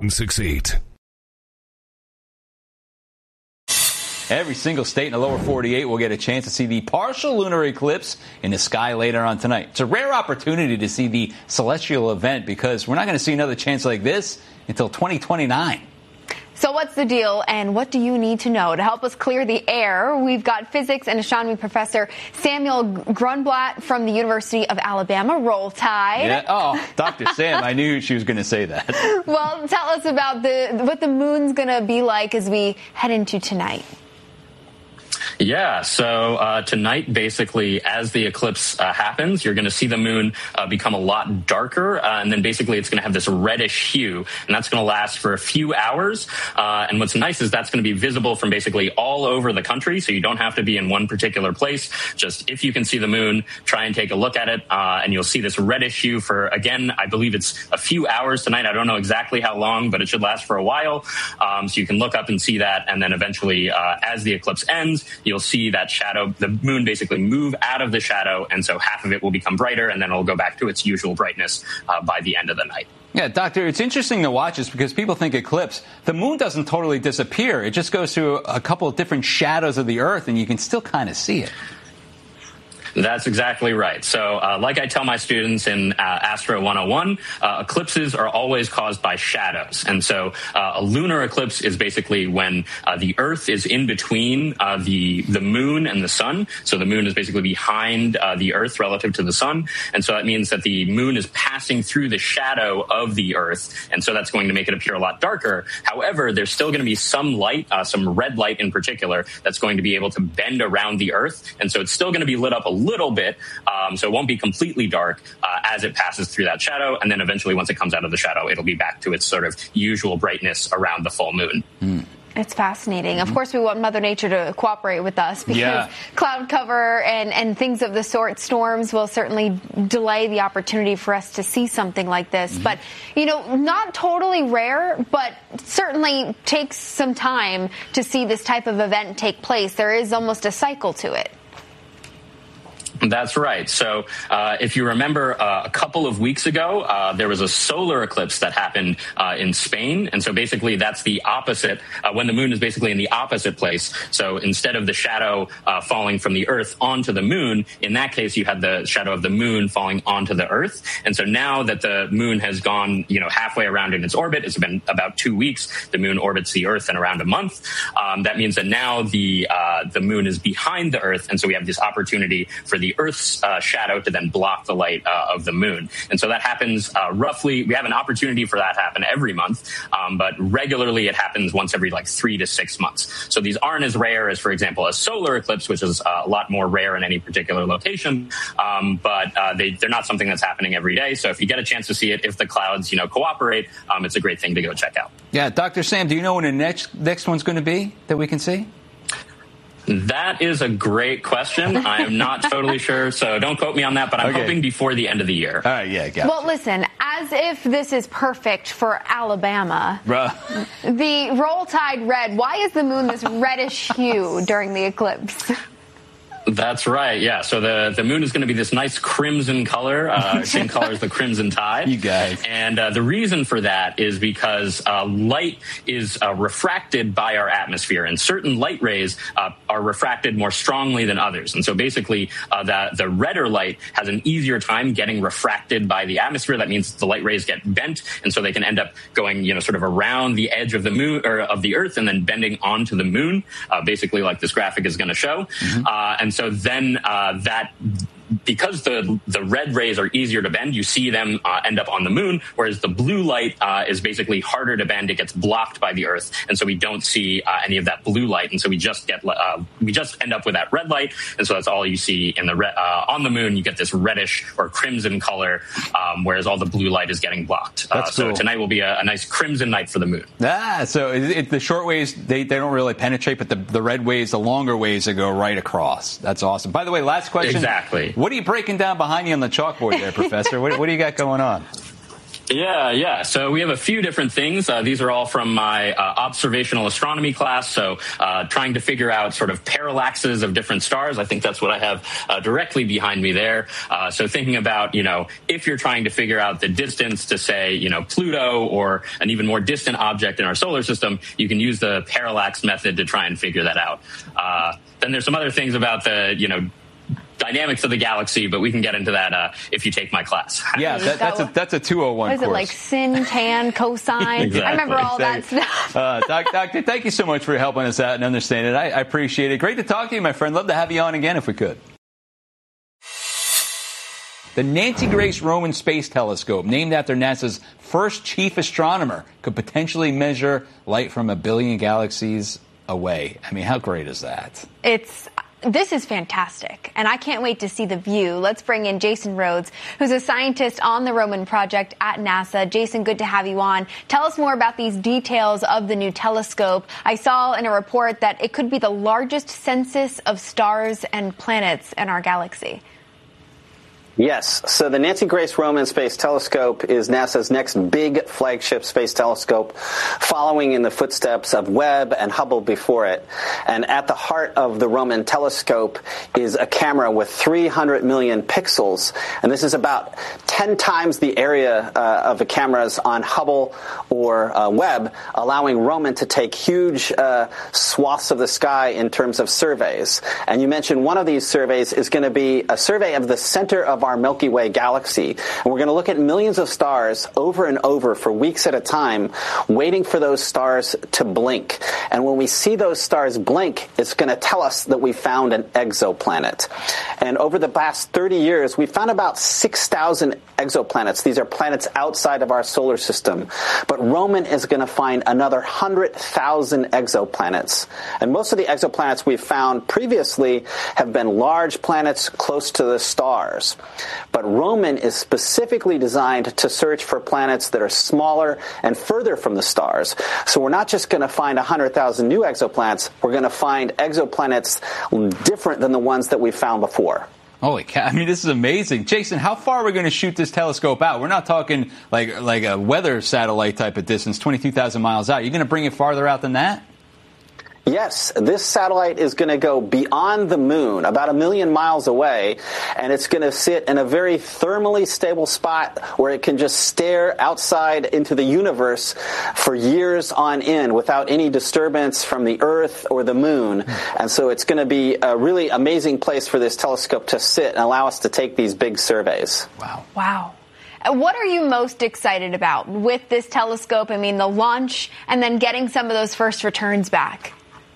6-8. Every single state in the lower 48 will get a chance to see the partial lunar eclipse in the sky later on tonight. It's a rare opportunity to see the celestial event because we're not going to see another chance like this until 2029. So what's the deal, and what do you need to know? To help us clear the air, we've got physics and astronomy professor Samuel Grunblatt from the University of Alabama. Roll Tide. Yeah. Oh, Dr. Sam, I knew she was going to say that. Well, tell us about what the moon's going to be like as we head into tonight. Yeah, so tonight, basically, as the eclipse happens, you're going to see the moon become a lot darker, and then basically it's going to have this reddish hue, and that's going to last for a few hours. And what's nice is that's going to be visible from basically all over the country, so you don't have to be in one particular place. Just if you can see the moon, try and take a look at it, and you'll see this reddish hue for, again, I believe it's a few hours tonight. I don't know exactly how long, but it should last for a while. So you can look up and see that, and then eventually, as the eclipse ends, you'll see that shadow, the moon basically move out of the shadow, and so half of it will become brighter, and then it'll go back to its usual brightness by the end of the night. Yeah, Doctor, it's interesting to watch this because people think eclipse. The moon doesn't totally disappear. It just goes through a couple of different shadows of the Earth, and you can still kind of see it. That's exactly right. So like I tell my students in Astro 101, eclipses are always caused by shadows. And so a lunar eclipse is basically when the Earth is in between the moon and the sun. So the moon is basically behind the Earth relative to the sun. And so that means that the moon is passing through the shadow of the Earth. And so that's going to make it appear a lot darker. However, there's still going to be some light, some red light in particular, that's going to be able to bend around the Earth. And so it's still going to be lit up a little bit, so it won't be completely dark as it passes through that shadow, and then eventually once it comes out of the shadow, it'll be back to its sort of usual brightness around the full moon. It's fascinating. Of course, we want Mother Nature to cooperate with us because cloud cover and things of the sort, storms, will certainly delay the opportunity for us to see something like this. But, you know, not totally rare, but certainly takes some time to see this type of event take place. There is almost a cycle to it. That's right. So if you remember a couple of weeks ago, there was a solar eclipse that happened in Spain. And so basically that's the opposite, when the moon is basically in the opposite place. So instead of the shadow falling from the Earth onto the moon, in that case, you had the shadow of the moon falling onto the Earth. And so now that the moon has gone, halfway around in its orbit, it's been about 2 weeks, the moon orbits the Earth in around a month. That means that now the moon is behind the Earth. And so we have this opportunity for the Earth's shadow to then block the light of the moon. And so that happens roughly, we have an opportunity for that to happen every month, but regularly it happens once every 3 to 6 months. So these aren't as rare as, for example, a solar eclipse, which is a lot more rare in any particular location, but they're not something that's happening every day. So if you get a chance to see it, if the clouds, cooperate, it's a great thing to go check out. Yeah, Dr. Sam, do you know when the next one's going to be that we can see? That is a great question. I am not totally sure, so don't quote me on that, but I'm hoping before the end of the year. All right, yeah, got Well, listen, as if this is perfect for Alabama, the Roll Tide red, why is the moon this reddish hue during the eclipse? That's right, yeah. So the moon is going to be this nice crimson color, same color as the Crimson Tide. You guys. And the reason for that is because light is refracted by our atmosphere, and certain light rays are refracted more strongly than others. And so basically, the redder light has an easier time getting refracted by the atmosphere. That means the light rays get bent, and so they can end up going, sort of around the edge of the moon or of the Earth, and then bending onto the moon, basically like this graphic is going to show. And so then because the red rays are easier to bend, you see them end up on the moon, whereas the blue light is basically harder to bend. It gets blocked by the Earth, and so we don't see any of that blue light, and so we just end up with that red light, and so that's all you see in the on the moon. You get this reddish or crimson color, whereas all the blue light is getting blocked. So tonight will be a nice crimson night for the moon. So the short waves they don't really penetrate, but the red waves, the longer waves, that go right across. That's awesome. By the way, last question. Exactly. What are you breaking down behind you on the chalkboard there, Professor? What do you got going on? Yeah. So we have a few different things. These are all from my observational astronomy class. So trying to figure out sort of parallaxes of different stars. I think that's what I have directly behind me there. So thinking about, if you're trying to figure out the distance to, say, Pluto or an even more distant object in our solar system, you can use the parallax method to try and figure that out. Then there's some other things about the, dynamics of the galaxy, but we can get into that if you take my class. Yeah, that's a 201 course. What is it, like sin, tan, cosine? Exactly. I remember all that stuff. Doctor, thank you so much for helping us out and understanding it. I appreciate it. Great to talk to you, my friend. Love to have you on again if we could. The Nancy Grace Roman Space Telescope, named after NASA's first chief astronomer, could potentially measure light from 1 billion galaxies away. I mean, how great is that? This is fantastic, and I can't wait to see the view. Let's bring in Jason Rhodes, who's a scientist on the Roman project at NASA. Jason, good to have you on. Tell us more about these details of the new telescope. I saw in a report that it could be the largest census of stars and planets in our galaxy. Yes. So the Nancy Grace Roman Space Telescope is NASA's next big flagship space telescope, following in the footsteps of Webb and Hubble before it. And at the heart of the Roman telescope is a camera with 300 million pixels. And this is about 10 times the area of the cameras on Hubble or Webb, allowing Roman to take huge swaths of the sky in terms of surveys. And you mentioned one of these surveys is going to be a survey of the center of our Milky Way galaxy. And we're going to look at millions of stars over and over for weeks at a time, waiting for those stars to blink. And when we see those stars blink, it's going to tell us that we found an exoplanet. And over the past 30 years, we found about 6,000 exoplanets. These are planets outside of our solar system. But Roman is going to find another 100,000 exoplanets. And most of the exoplanets we've found previously have been large planets close to the stars. But Roman is specifically designed to search for planets that are smaller and further from the stars. So we're not just going to find 100,000 new exoplanets, we're going to find exoplanets different than the ones that we've found before. Holy cow. I mean, this is amazing. Jason, how far are we going to shoot this telescope out? We're not talking like a weather satellite type of distance, 22,000 miles out. You're going to bring it farther out than that? Yes, this satellite is going to go beyond the moon, about 1 million miles away, and it's going to sit in a very thermally stable spot where it can just stare outside into the universe for years on end without any disturbance from the Earth or the moon. And so it's going to be a really amazing place for this telescope to sit and allow us to take these big surveys. Wow. What are you most excited about with this telescope? I mean, the launch and then getting some of those first returns back.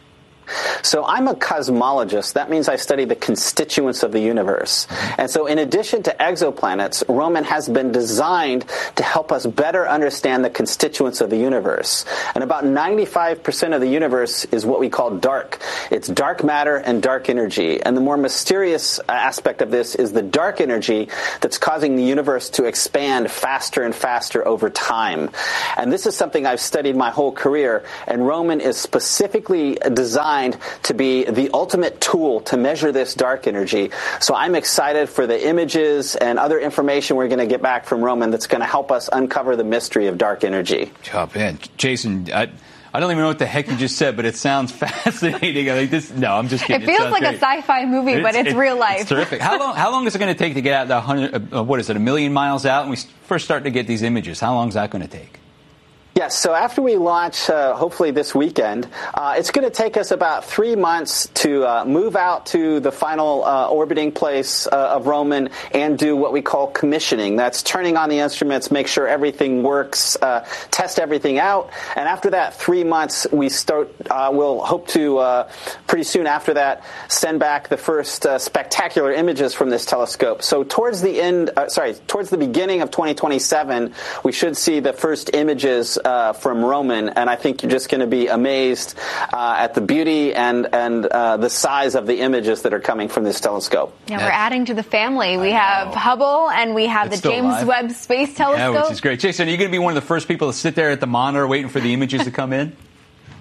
So I'm a cosmologist. That means I study the constituents of the universe. And so in addition to exoplanets, Roman has been designed to help us better understand the constituents of the universe. And about 95% of the universe is what we call dark. It's dark matter and dark energy. And the more mysterious aspect of this is the dark energy that's causing the universe to expand faster and faster over time. And this is something I've studied my whole career. And Roman is specifically designed to be the ultimate tool to measure this dark energy. So I'm excited for the images and other information we're going to get back from Roman that's going to help us uncover the mystery of dark energy. Oh, man. Jason, I don't even know what the heck you just said, but it sounds fascinating. I'm just kidding. It feels like a sci-fi movie, but it's real life. It's terrific. How long is it going to take to get out the 1 million miles out and we first start to get these images? How long is that going to take? Yes, so after we launch, hopefully this weekend, it's going to take us about 3 months to move out to the final orbiting place of Roman and do what we call commissioning. That's turning on the instruments, make sure everything works, test everything out. And after that 3 months, we'll hope to, pretty soon after that, send back the first spectacular images from this telescope. So towards the beginning of 2027, we should see the first images from Roman, and I think you're just going to be amazed at the beauty and the size of the images that are coming from this telescope. Yeah, we're adding to the family. We have Hubble, and we have the James Webb Space Telescope. Yeah, which is great. Jason, are you going to be one of the first people to sit there at the monitor waiting for the images to come in?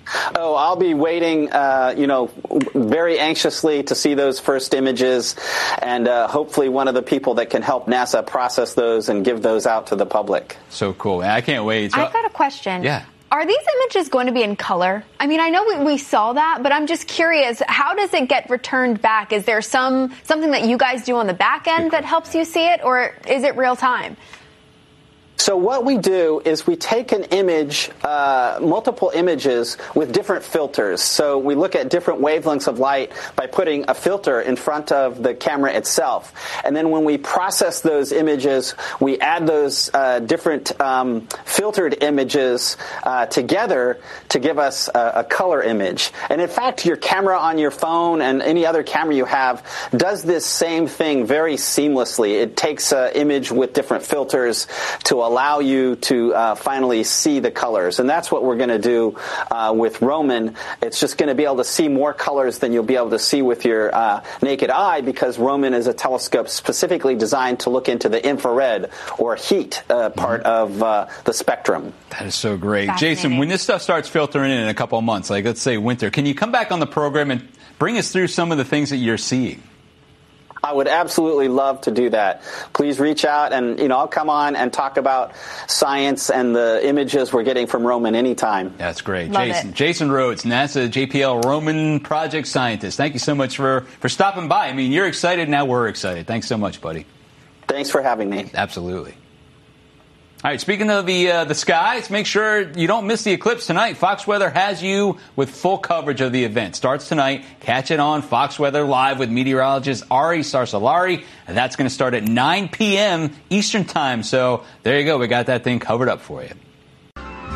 Oh, I'll be waiting, very anxiously to see those first images, and hopefully one of the people that can help NASA process those and give those out to the public. So cool. I can't wait. I've got a question. Yeah. Are these images going to be in color? I mean, I know we saw that, but I'm just curious, how does it get returned back? Is there something that you guys do on the back end that helps you see it, or is it real time? So what we do is we take an image, multiple images with different filters. So we look at different wavelengths of light by putting a filter in front of the camera itself. And then when we process those images, we add those different filtered images together to give us a color image. And in fact, your camera on your phone and any other camera you have does this same thing very seamlessly. It takes an image with different filters to allow you to finally see the colors. And that's what we're going to do with Roman. It's just going to be able to see more colors than you'll be able to see with your naked eye, because Roman is a telescope specifically designed to look into the infrared or heat part of the spectrum. That is so great. Jason, when this stuff starts filtering in a couple of months, like let's say winter, can you come back on the program and bring us through some of the things that you're seeing? I would absolutely love to do that. Please reach out, and I'll come on and talk about science and the images we're getting from Roman anytime. That's great. Love it. Jason Rhodes, NASA JPL Roman project scientist. Thank you so much for stopping by. I mean, you're excited, now we're excited. Thanks so much, buddy. Thanks for having me. Absolutely. All right, speaking of the skies, make sure you don't miss the eclipse tonight. Fox Weather has you with full coverage of the event. Starts tonight. Catch it on Fox Weather Live with meteorologist Ari Sarsalari. And that's going to start at 9 p.m. Eastern Time. So there you go. We got that thing covered up for you.